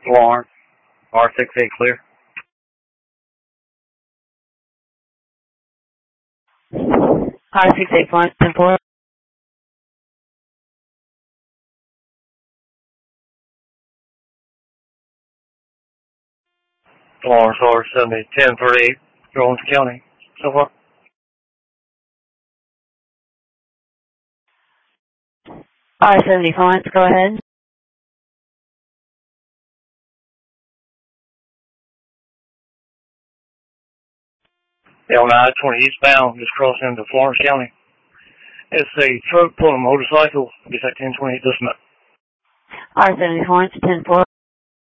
Warren, R68 clear. R68 Florence 10-4. Lawrence R70 1038, Jones County. So far. R70 Florence, go ahead. On I-20 eastbound, just crossing into Florence County. It's a truck pulling a motorcycle. Get that 1028 this minute. R70 Florence 10-4.